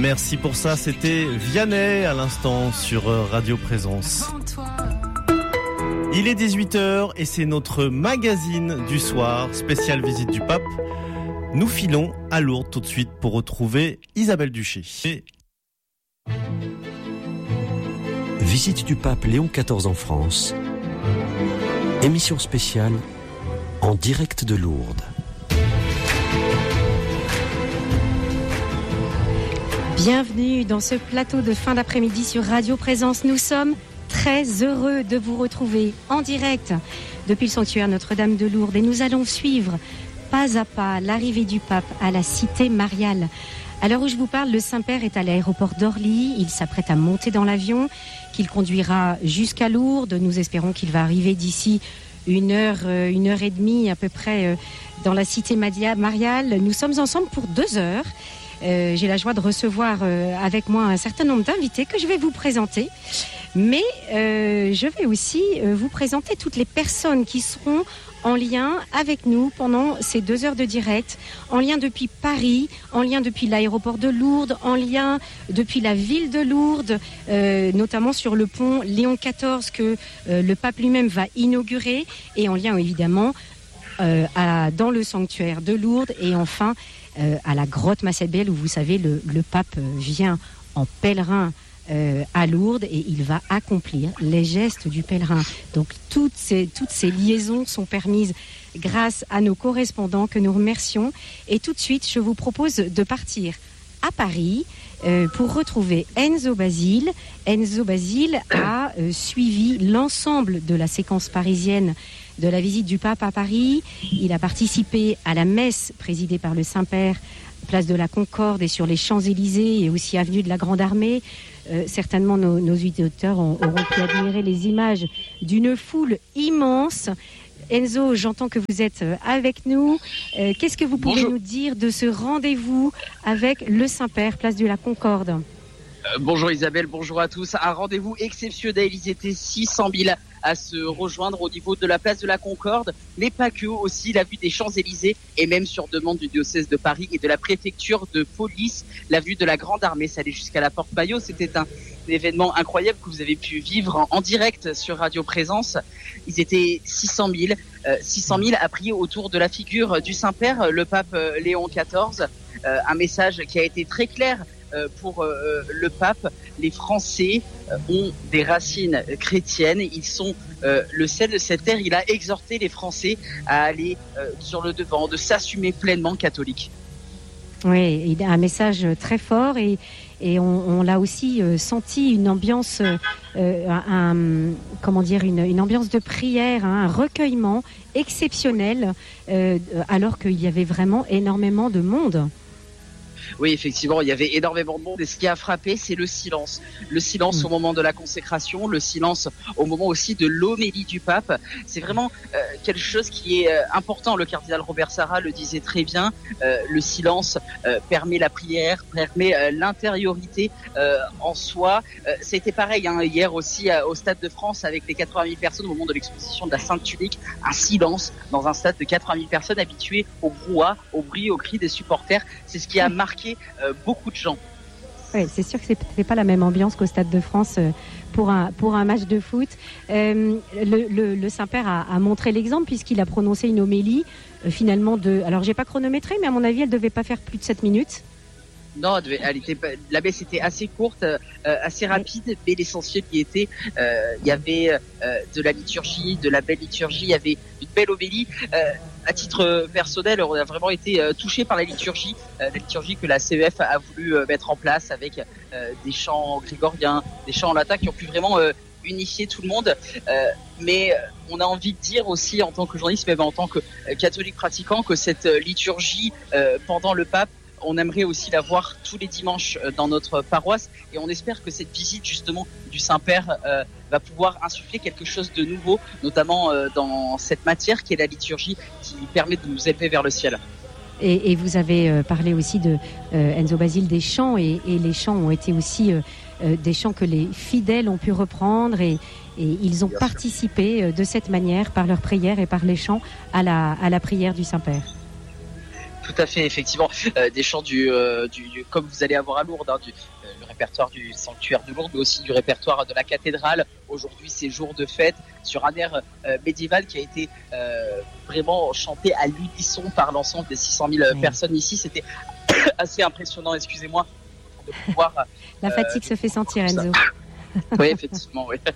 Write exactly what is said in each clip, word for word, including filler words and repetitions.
Merci pour ça, c'était Vianney à l'instant sur Radio Présence. Il est dix-huit heures et c'est notre magazine du soir, spécial visite du pape. Nous filons à Lourdes tout de suite pour retrouver Isabelle Duché. Visite du pape Léon quatorze en France. Émission spéciale en direct de Lourdes. Bienvenue dans ce plateau de fin d'après-midi sur Radio Présence. Nous sommes très heureux de vous retrouver en direct depuis le sanctuaire Notre-Dame de Lourdes et nous allons suivre pas à pas l'arrivée du pape à la cité mariale. À l'heure où je vous parle, le Saint-Père est à l'aéroport d'Orly. Il s'apprête à monter dans l'avion qu'il conduira jusqu'à Lourdes. Nous espérons qu'il va arriver d'ici une heure, euh, une heure et demie à peu près euh, dans la cité mariale. Nous sommes ensemble pour deux heures. Euh, j'ai la joie de recevoir euh, avec moi un certain nombre d'invités que je vais vous présenter. Mais euh, je vais aussi euh, vous présenter toutes les personnes qui seront en lien avec nous pendant ces deux heures de direct, en lien depuis Paris, en lien depuis l'aéroport de Lourdes, en lien depuis la ville de Lourdes, euh, notamment sur le pont Léon quatorze que euh, le pape lui-même va inaugurer, et en lien évidemment euh, à, dans le sanctuaire de Lourdes, et enfin euh, à la grotte Massabielle où vous savez le, le pape vient en pèlerin Euh, à Lourdes et il va accomplir les gestes du pèlerin. Donc toutes ces, toutes ces liaisons sont permises grâce à nos correspondants que nous remercions. Et tout de suite, je vous propose de partir à Paris euh, pour retrouver Enzo Basile. Enzo Basile a euh, suivi l'ensemble de la séquence parisienne de la visite du pape à Paris. Il a participé à la messe présidée par le Saint-Père, place de la Concorde et sur les Champs-Élysées et aussi avenue de la Grande Armée. Euh, certainement nos, nos auditeurs ont, auront pu admirer les images d'une foule immense. Enzo, j'entends que vous êtes avec nous. Euh, qu'est-ce que vous pouvez Bonjour. nous dire de ce rendez-vous avec le Saint-Père, place de la Concorde ? euh, Bonjour Isabelle, bonjour à tous. Un rendez-vous exceptionnel, ils étaient six cent mille à se rejoindre au niveau de la place de la Concorde, mais pas que, aussi la vue des Champs-Élysées et même sur demande du diocèse de Paris et de la préfecture de police, la vue de la Grande Armée, ça allait jusqu'à la Porte Maillot. C'était un événement incroyable que vous avez pu vivre en, en direct sur Radio Présence. Ils étaient six cent mille, euh, six cent mille à prier autour de la figure du Saint-Père, le pape euh, Léon quatorze. Euh, un message qui a été très clair euh, pour euh, le pape. Les Français euh, ont des racines chrétiennes, ils sont euh, le sel de cette terre. Il a exhorté les Français à aller euh, sur le devant, de s'assumer pleinement catholique. Oui, il a un message très fort et, et on, on l'a aussi euh, senti une ambiance, euh, un, un, comment dire, une, une ambiance de prière, hein, un recueillement exceptionnel, euh, alors qu'il y avait vraiment énormément de monde. Oui, effectivement, il y avait énormément de monde et ce qui a frappé, c'est le silence. Le silence mmh. au moment de la consécration, le silence au moment aussi de l'homélie du pape. C'est vraiment euh, quelque chose qui est euh, important. Le cardinal Robert Sarra le disait très bien. Euh, le silence euh, permet la prière, permet euh, l'intériorité euh, en soi. Euh, C'était pareil hein, hier aussi euh, au Stade de France avec les quatre-vingt mille personnes au moment de l'exposition de la Sainte Tunique. Un silence dans un stade de quatre-vingt mille personnes habituées au brouhaha, au bruit, au cri des supporters. C'est ce qui a marqué Euh, beaucoup de gens. Oui, c'est sûr que c'est pas la même ambiance qu'au Stade de France euh, pour un pour un match de foot. Euh, le, le, le Saint-Père a, a montré l'exemple puisqu'il a prononcé une homélie euh, finalement de. Alors j'ai pas chronométré, mais à mon avis, elle devait pas faire plus de sept minutes. Non, elle était, la messe était assez courte, euh, assez rapide, mais l'essentiel y était, euh, il y avait euh, de la liturgie, de la belle liturgie, il y avait une belle homélie. Euh, à titre personnel, on a vraiment été euh, touché par la liturgie, euh, la liturgie que la C E F a voulu euh, mettre en place avec euh, des chants grégoriens, des chants en latin qui ont pu vraiment euh, unifier tout le monde. Euh, mais on a envie de dire aussi, en tant que journaliste, même en tant que euh, catholique pratiquant, que cette euh, liturgie euh, pendant le pape, on aimerait aussi la voir tous les dimanches dans notre paroisse et on espère que cette visite justement du Saint-Père euh, va pouvoir insuffler quelque chose de nouveau, notamment euh, dans cette matière qui est la liturgie qui permet de nous élever vers le ciel. Et, et vous avez euh, parlé aussi de euh, Enzo Basile des chants et, et les chants ont été aussi euh, euh, des chants que les fidèles ont pu reprendre et, et ils ont Bien participé sûr. de cette manière par leurs prières et par les chants à la, à la prière du Saint-Père. Tout à fait, effectivement, euh, des chants du, euh, du, du, comme vous allez avoir à Lourdes, hein, du, euh, le répertoire du sanctuaire de Lourdes, mais aussi du répertoire de la cathédrale. Aujourd'hui, c'est jour de fête sur un air euh, médiéval qui a été euh, vraiment chanté à l'unisson par l'ensemble des six cent mille oui. personnes ici. C'était assez impressionnant, excusez-moi, de pouvoir. La fatigue euh, se fait sentir, Enzo. Oui, effectivement, oui.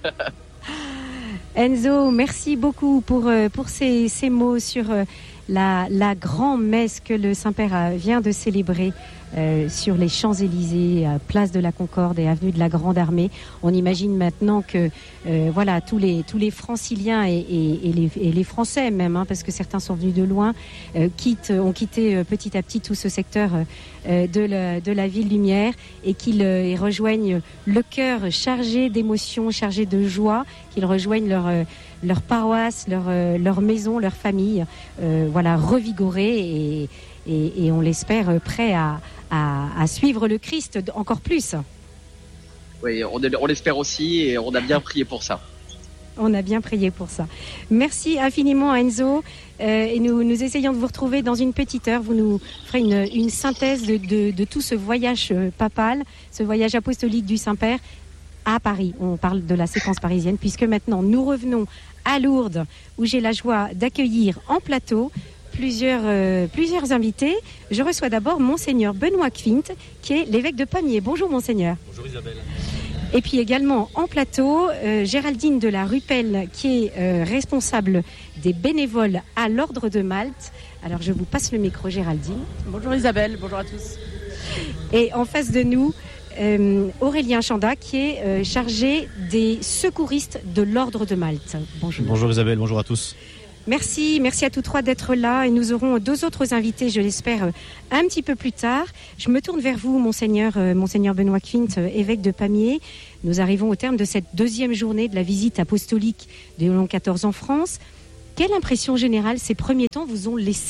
Enzo, merci beaucoup pour, pour ces, ces mots sur la, la grand-messe que le Saint-Père vient de célébrer euh, sur les Champs-Élysées, à place de la Concorde et avenue de la Grande Armée. On imagine maintenant que euh, voilà, tous les, tous les franciliens et, et, et, les, et les Français même, hein, parce que certains sont venus de loin, euh, quittent, ont quitté euh, petit à petit tout ce secteur euh, de, la, de la ville lumière et qu'ils euh, rejoignent le cœur chargé d'émotions, chargé de joie, qu'ils rejoignent leur, euh, leur paroisse, leur, euh, leur maison, leur famille, euh, voilà, revigorés et, et, et on l'espère prêts à, à, à suivre le Christ encore plus. Oui, on, on l'espère aussi et on a bien prié pour ça. On a bien prié pour ça. Merci infiniment Enzo. Euh, et nous, nous essayons de vous retrouver dans une petite heure. Vous nous ferez une, une synthèse de, de, de tout ce voyage papal, ce voyage apostolique du Saint-Père à Paris. On parle de la séquence parisienne puisque maintenant nous revenons à Lourdes où j'ai la joie d'accueillir en plateau plusieurs, euh, plusieurs invités. Je reçois d'abord Monseigneur Benoît Quint qui est l'évêque de Pamiers. Bonjour Monseigneur. Bonjour Isabelle. Et puis également en plateau, euh, Géraldine de la Rupelle qui est euh, responsable des bénévoles à l'Ordre de Malte. Alors je vous passe le micro Géraldine. Bonjour Isabelle, bonjour à tous. Et en face de nous, euh, Aurélien Chanda qui est euh, chargé des secouristes de l'Ordre de Malte. Bonjour. Bonjour Isabelle, bonjour à tous. Merci, merci à tous trois d'être là et nous aurons deux autres invités, je l'espère, un petit peu plus tard. Je me tourne vers vous, Monseigneur, euh, Monseigneur Benoît Quint, évêque de Pamiers. Nous arrivons au terme de cette deuxième journée de la visite apostolique de Léon quatorze en France. Quelle impression générale ces premiers temps vous ont laissé ?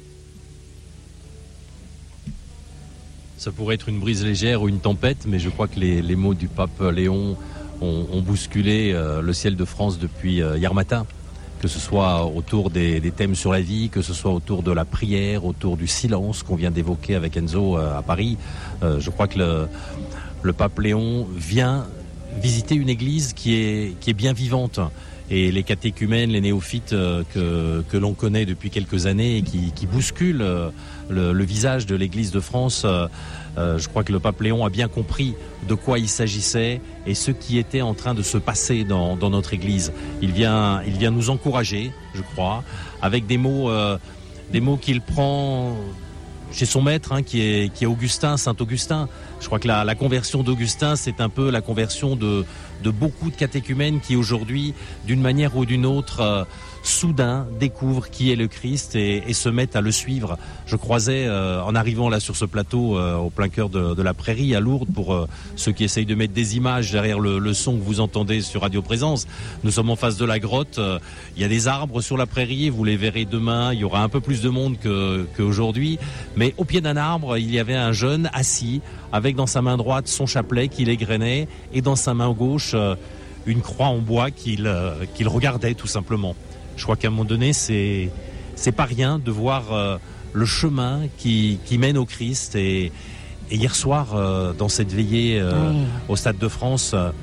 Ça pourrait être une brise légère ou une tempête, mais je crois que les, les mots du pape Léon ont, ont bousculé euh, le ciel de France depuis euh, hier matin. Que ce soit autour des, des thèmes sur la vie, que ce soit autour de la prière, autour du silence qu'on vient d'évoquer avec Enzo euh, à Paris. Euh, je crois que le, le pape Léon vient visiter une église qui est, qui est bien vivante. Et les catéchumènes, les néophytes euh, que, que l'on connaît depuis quelques années et qui, qui bousculent euh, le, le visage de l'église de France, euh, euh, je crois que le pape Léon a bien compris de quoi il s'agissait et ce qui était en train de se passer dans, dans notre église. Il vient, il vient nous encourager, je crois, avec des mots, euh, des mots qu'il prend chez son maître, hein, qui est, qui est Augustin, Saint Augustin. Je crois que la, la conversion d'Augustin, c'est un peu la conversion de, de beaucoup de catéchumènes qui aujourd'hui, d'une manière ou d'une autre, euh, soudain découvrent qui est le Christ et, et se mettent à le suivre. Je croisais, euh, en arrivant là sur ce plateau, euh, au plein cœur de, de la prairie, à Lourdes, pour euh, ceux qui essayent de mettre des images derrière le, le son que vous entendez sur Radio Présence. Nous sommes en face de la grotte. Il euh, y a des arbres sur la prairie, vous les verrez demain. Il y aura un peu plus de monde que, qu'aujourd'hui. Mais au pied d'un arbre, il y avait un jeune assis, avec dans sa main droite son chapelet qu'il égrenait, et dans sa main gauche, euh, une croix en bois qu'il, euh, qu'il regardait tout simplement. Je crois qu'à un moment donné, c'est, c'est pas rien de voir euh, le chemin qui, qui mène au Christ. Et, et hier soir, euh, dans cette veillée euh, oui. au Stade de France, euh,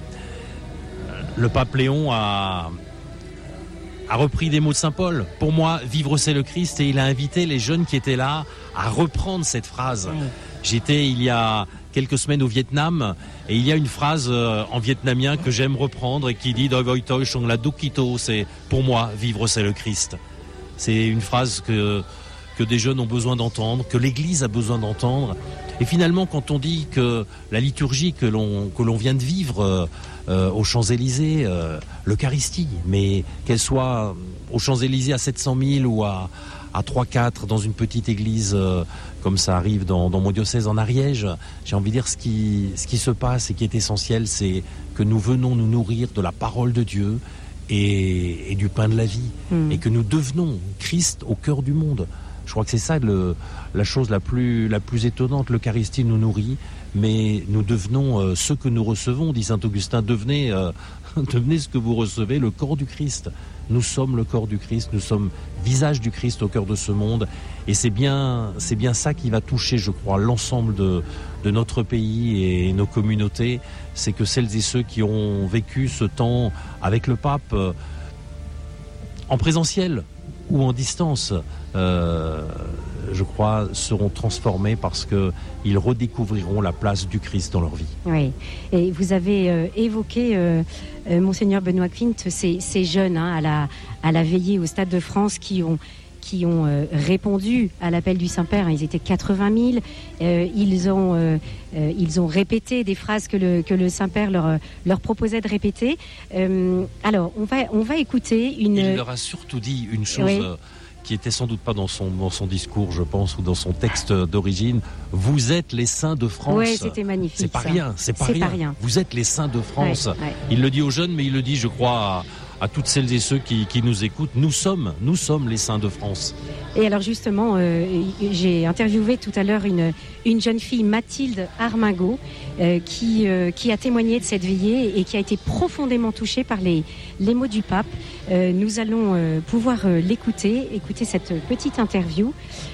le pape Léon a, a repris des mots de Saint Paul. Pour moi, vivre c'est le Christ. Et il a invité les jeunes qui étaient là à reprendre cette phrase. Oui. J'étais il y a quelques semaines au Vietnam et il y a une phrase euh, en vietnamien que j'aime reprendre et qui dit c'est pour moi vivre c'est le Christ. C'est une phrase que que des jeunes ont besoin d'entendre, que l'Église a besoin d'entendre. Et finalement, quand on dit que la liturgie que l'on que l'on vient de vivre euh, aux Champs-Élysées, euh, l'Eucharistie, mais qu'elle soit aux Champs-Élysées à sept cent mille ou à à trois quatre dans une petite église euh, comme ça arrive dans, dans mon diocèse en Ariège, j'ai envie de dire ce qui, ce qui se passe et qui est essentiel, c'est que nous venons nous nourrir de la parole de Dieu et, et du pain de la vie mmh. et que nous devenons Christ au cœur du monde. Je crois que c'est ça le, la chose la plus, la plus étonnante. L'Eucharistie nous nourrit, mais nous devenons euh, ce que nous recevons, dit saint Augustin. Devenez, euh, devenez ce que vous recevez, le corps du Christ. Nous sommes le corps du Christ, nous sommes visage du Christ au cœur de ce monde. Et c'est bien, c'est bien ça qui va toucher, je crois, l'ensemble de, de notre pays et nos communautés. C'est que celles et ceux qui ont vécu ce temps avec le pape, euh, en présentiel ou en distance, euh, je crois, seront transformés parce qu'ils redécouvriront la place du Christ dans leur vie. Oui, et vous avez euh, évoqué, euh, euh, Monseigneur Benoît Quint, ces, ces jeunes hein, à, la, à la veillée au Stade de France qui ont, qui ont euh, répondu à l'appel du Saint-Père. Ils étaient quatre-vingt mille. Euh, ils, ont, euh, euh, ils ont répété des phrases que le, que le Saint-Père leur, leur proposait de répéter. Euh, alors, on va, on va écouter une... Il leur a surtout dit une chose... Oui. Euh, qui était sans doute pas dans son, dans son discours, je pense, ou dans son texte d'origine. Vous êtes les saints de France. Oui, c'était magnifique. C'est pas ça. rien, c'est pas, c'est rien. pas rien. Vous êtes les saints de France. Ouais, ouais. Il le dit aux jeunes, mais il le dit, je crois, à, à toutes celles et ceux qui, qui nous écoutent. Nous sommes, nous sommes les saints de France. Et alors justement, euh, j'ai interviewé tout à l'heure une, une jeune fille, Mathilde Armingaud, euh, qui, euh, qui a témoigné de cette veillée et qui a été profondément touchée par les, les mots du pape. Euh, nous allons euh, pouvoir euh, l'écouter, écouter cette petite interview.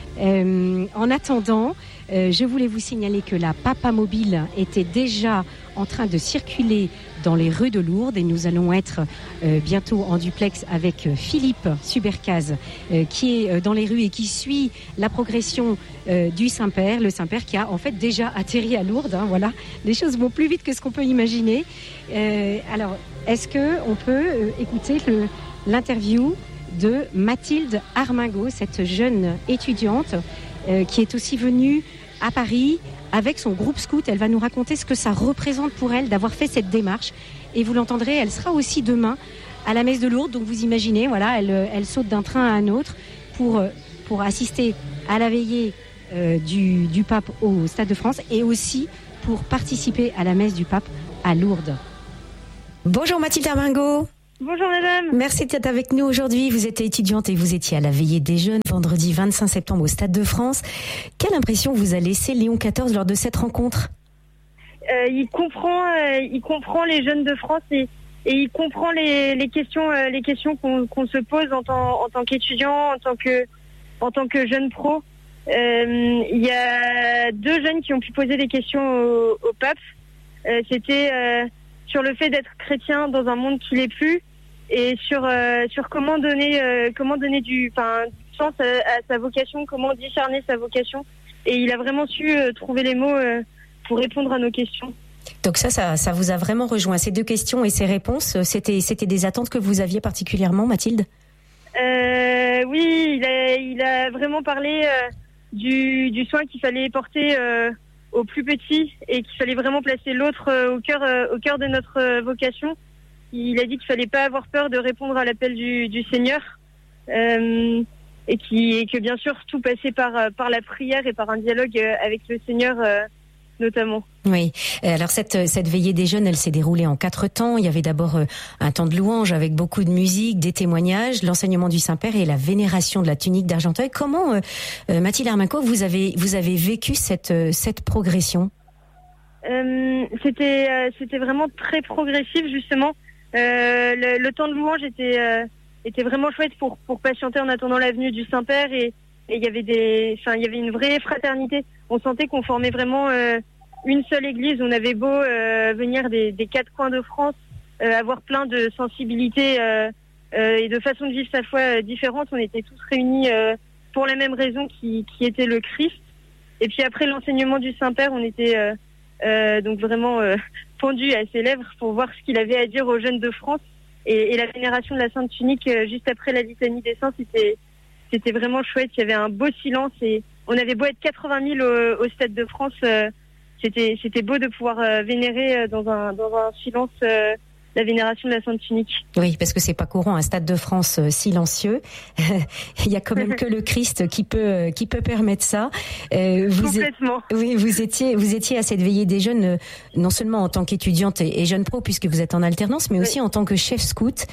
Euh, en attendant, euh, je voulais vous signaler que la Papa Mobile était déjà en train de circuler dans les rues de Lourdes et nous allons être euh, bientôt en duplex avec euh, Philippe Subercaz euh, qui est euh, dans les rues et qui suit la progression euh, du Saint-Père, le Saint-Père qui a en fait déjà atterri à Lourdes. Hein, voilà, les choses vont plus vite que ce qu'on peut imaginer. Euh, alors, est-ce que on peut euh, écouter le, l'interview de Mathilde Armingaud, cette jeune étudiante euh, qui est aussi venue à Paris avec son groupe scout. Elle va nous raconter ce que ça représente pour elle d'avoir fait cette démarche. Et vous l'entendrez, elle sera aussi demain à la messe de Lourdes. Donc vous imaginez, voilà, elle, elle saute d'un train à un autre pour, pour assister à la veillée euh, du, du pape au Stade de France et aussi pour participer à la messe du pape à Lourdes. Bonjour Mathilde Armingaud. Bonjour madame. Merci d'être avec nous aujourd'hui. Vous êtes étudiante et vous étiez à la veillée des jeunes vendredi vingt-cinq septembre au Stade de France. Quelle impression vous a laissé Léon quatorze lors de cette rencontre ? euh, Il comprend, euh, il comprend les jeunes de France et, et il comprend les, les questions, euh, les questions qu'on, qu'on se pose en tant, en tant qu'étudiant, en tant que, en tant que jeune pro. Euh, il y a deux jeunes qui ont pu poser des questions au, au pape. Euh, c'était euh, sur le fait d'être chrétien dans un monde qui l'est plus. Et sur euh, sur comment donner euh, comment donner du enfin du sens à, à sa vocation, comment discerner sa vocation, et il a vraiment su euh, trouver les mots euh, pour répondre à nos questions. Donc ça, ça ça vous a vraiment rejoint, ces deux questions et ces réponses, c'était c'était des attentes que vous aviez particulièrement, Mathilde ? euh, Oui, il a il a vraiment parlé euh, du du soin qu'il fallait porter euh, aux plus petits et qu'il fallait vraiment placer l'autre euh, au cœur euh, au cœur de notre euh, vocation. Il a dit qu'il fallait pas avoir peur de répondre à l'appel du, du Seigneur euh, et, qui, et que bien sûr tout passait par, par la prière et par un dialogue avec le Seigneur euh, notamment. Oui, alors cette, cette veillée des jeunes, elle s'est déroulée en quatre temps. Il y avait d'abord un temps de louange avec beaucoup de musique, des témoignages, l'enseignement du Saint-Père et la vénération de la tunique d'Argenteuil. Comment, euh, Mathilde Armingaud, vous avez, vous avez vécu cette, cette progression ? euh, c'était, euh, c'était vraiment très progressif justement. Euh, le, le temps de louange était euh, était vraiment chouette pour pour patienter en attendant la venue du Saint-Père et et il y avait des enfin il y avait une vraie fraternité. On sentait qu'on formait vraiment euh, une seule église. On avait beau euh, venir des des quatre coins de France, euh, avoir plein de sensibilités euh, euh, et de façons de vivre sa foi euh, différentes, on était tous réunis euh, pour la même raison qui qui était le Christ. Et puis après l'enseignement du Saint-Père, on était euh, euh, donc vraiment euh, pendu à ses lèvres pour voir ce qu'il avait à dire aux jeunes de France et, et la vénération de la Sainte Tunique euh, juste après la litanie des saints, c'était c'était vraiment chouette. Il y avait un beau silence et on avait beau être quatre-vingt mille au, au Stade de France, euh, c'était c'était beau de pouvoir euh, vénérer euh, dans un dans un silence euh, la vénération de la Sainte Tunique. Oui, parce que c'est pas courant un Stade de France euh, silencieux. Il y a quand même que le Christ qui peut euh, qui peut permettre ça. Euh, vous Complètement. É- oui, vous étiez vous étiez à cette veillée des jeunes euh, non seulement en tant qu'étudiante et, et jeune pro puisque vous êtes en alternance, mais aussi oui. en tant que chef scout.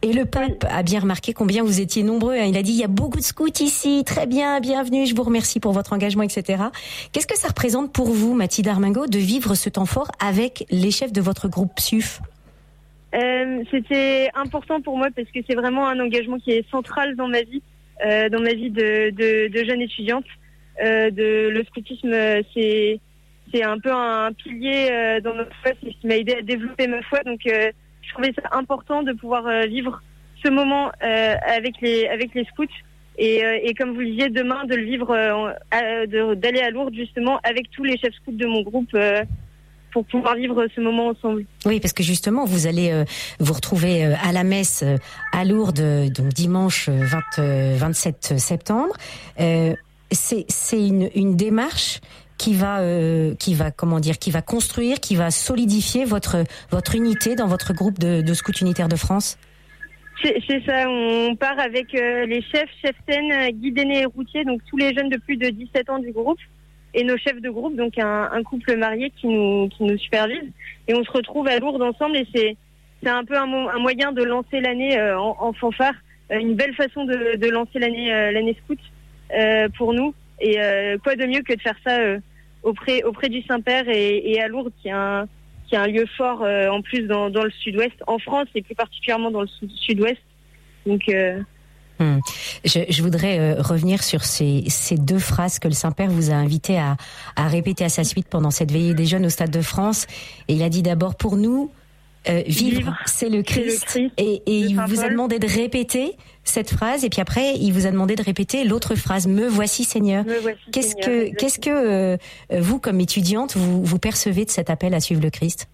Et le pape a bien remarqué combien vous étiez nombreux. Il a dit, il y a beaucoup de scouts ici, très bien, bienvenue, je vous remercie pour votre engagement, et cetera. Qu'est-ce que ça représente pour vous, Mathilde Armingaud, de vivre ce temps fort avec les chefs de votre groupe P S U F ? Euh, c'était important pour moi parce que c'est vraiment un engagement qui est central dans ma vie, euh, dans ma vie de, de, de jeune étudiante. Euh, de, le scoutisme, c'est, c'est un peu un pilier euh, dans notre foi, c'est ce qui m'a aidé à développer ma foi. Donc, euh, je trouvais ça important de pouvoir euh, vivre ce moment euh, avec les avec les scouts et, euh, et comme vous le disiez, demain de le vivre, euh, à, de, d'aller à Lourdes justement avec tous les chefs scouts de mon groupe. Euh, pour pouvoir vivre ce moment ensemble. Oui, parce que justement, vous allez euh, vous retrouver euh, à la messe euh, à Lourdes, euh, donc dimanche vingt, euh, vingt-sept septembre. Euh, c'est c'est une, une démarche qui va euh, qui va comment dire, qui va construire, qui va solidifier votre votre unité dans votre groupe de, de scouts unitaires de France. C'est, c'est ça, on part avec euh, les chefs, cheftaines, guides aînés et routiers, donc tous les jeunes de plus de dix-sept ans du groupe. Et nos chefs de groupe, donc un, un couple marié qui nous qui nous supervise, et on se retrouve à Lourdes ensemble, et c'est c'est un peu un, un moyen de lancer l'année euh, en, en fanfare, euh, une belle façon de, de lancer l'année euh, l'année scout euh, pour nous, et euh, quoi de mieux que de faire ça euh, auprès auprès du Saint-Père et, et à Lourdes, qui est un qui est un lieu fort euh, en plus dans dans le Sud-Ouest, en France et plus particulièrement dans le Sud-Ouest, donc. Euh, Hum. Je, je voudrais euh, revenir sur ces, ces deux phrases que le Saint-Père vous a invité à, à répéter à sa suite pendant cette veillée des jeunes au Stade de France. Et il a dit d'abord, pour nous, euh, vivre, vivre, c'est le Christ. C'est le Christ et et il vous a demandé de répéter cette phrase. Et puis après, il vous a demandé de répéter l'autre phrase, me voici Seigneur. Me voici qu'est-ce Seigneur, que, exactement. qu'est-ce que euh, vous, comme étudiante, vous, vous percevez de cet appel à suivre le Christ?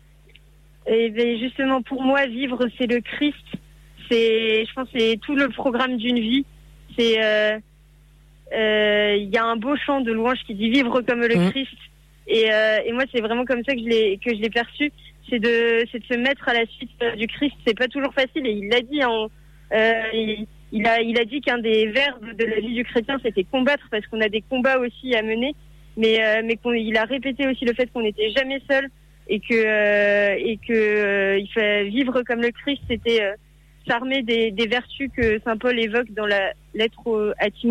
Et bien justement, pour moi, vivre, c'est le Christ. C'est, je pense, c'est tout le programme d'une vie. C'est, il euh, euh, y a un beau chant de louange qui dit vivre comme le mmh. Christ. Et, euh, et moi, c'est vraiment comme ça que je l'ai que je l'ai perçu. C'est de, c'est de se mettre à la suite du Christ. C'est pas toujours facile. Et il l'a dit. En, euh, il, il a, il a dit qu'un des verbes de la vie du chrétien, c'était combattre, parce qu'on a des combats aussi à mener. Mais, euh, mais qu'on, il a répété aussi le fait qu'on n'était jamais seul et que, euh, et que euh, il fait vivre comme le Christ. C'était euh, s'armer des, des vertus que saint Paul évoque dans la lettre à Timothée.